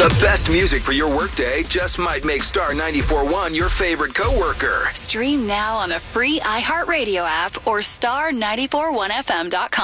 The best music for your workday just might make Star 94.1 your favorite coworker. Stream now on the free iHeartRadio app or star941fm.com.